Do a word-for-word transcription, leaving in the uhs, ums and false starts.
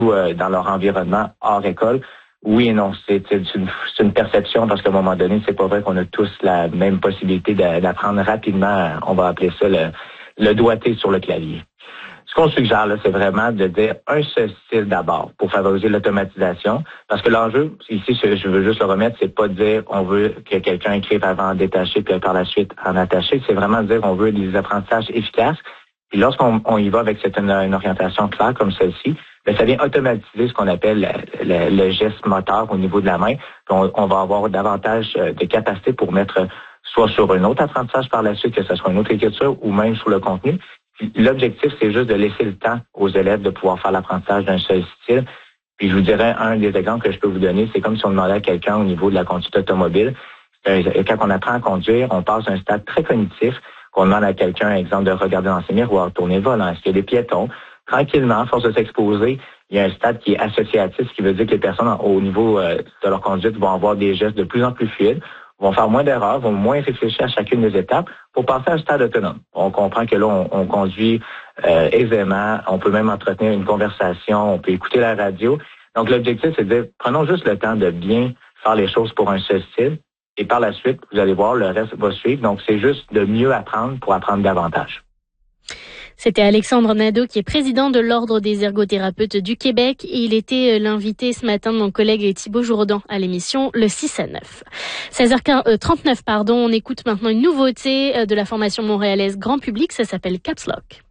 euh, dans leur environnement hors école. Oui et non, c'est, c'est, une, c'est une perception parce qu'à un moment donné, c'est pas vrai qu'on a tous la même possibilité d'apprendre rapidement, on va appeler ça le, le doigté sur le clavier. Ce qu'on suggère, là, c'est vraiment de dire un seul style d'abord pour favoriser l'automatisation. Parce que l'enjeu, ici, je veux juste le remettre, c'est pas de dire on veut que quelqu'un écrive avant détaché puis par la suite en attaché. C'est vraiment de dire on veut des apprentissages efficaces. Puis lorsqu'on on y va avec cette, une, une orientation claire comme celle-ci, bien, ça vient automatiser ce qu'on appelle le, le, le geste moteur au niveau de la main. Puis on, on va avoir davantage de capacité pour mettre soit sur un autre apprentissage par la suite, que ce soit une autre écriture ou même sur le contenu. L'objectif, c'est juste de laisser le temps aux élèves de pouvoir faire l'apprentissage d'un seul style. Puis je vous dirais, un des exemples que je peux vous donner, c'est comme si on demandait à quelqu'un au niveau de la conduite automobile. Quand on apprend à conduire, on passe à un stade très cognitif, qu'on demande à quelqu'un, exemple, de regarder dans ses miroirs, tourner le volant, est-ce qu'il y a des piétons. Tranquillement, à force de s'exposer, il y a un stade qui est associatif, ce qui veut dire que les personnes au niveau euh, de leur conduite vont avoir des gestes de plus en plus fluides, vont faire moins d'erreurs, vont moins réfléchir à chacune des étapes pour passer à un stade autonome. On comprend que là, on, on conduit euh, aisément, on peut même entretenir une conversation, on peut écouter la radio. Donc, l'objectif, c'est de dire, prenons juste le temps de bien faire les choses pour un seul style et par la suite, vous allez voir, le reste va suivre. Donc, c'est juste de mieux apprendre pour apprendre davantage. C'était Alexandre Nadeau, qui est président de l'Ordre des ergothérapeutes du Québec, et il était l'invité ce matin de mon collègue Thibaut Jourdan à l'émission Le six à neuf. seize heures trente-neuf, pardon, on écoute maintenant une nouveauté de la formation montréalaise grand public, ça s'appelle Caps Lock.